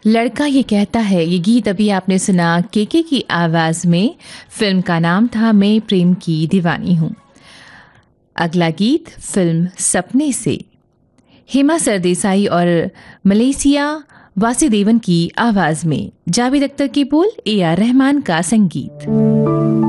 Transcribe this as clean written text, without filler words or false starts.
लड़का ये कहता है, ये गीत अभी आपने सुना केके की आवाज़ में। फिल्म का नाम था मैं प्रेम की दीवानी हूँ। अगला गीत फिल्म सपने से, हेमा सरदेसाई और मलेशिया वासुदेवन की आवाज़ में। जावेद अख्तर की बोल, ए आर रहमान का संगीत।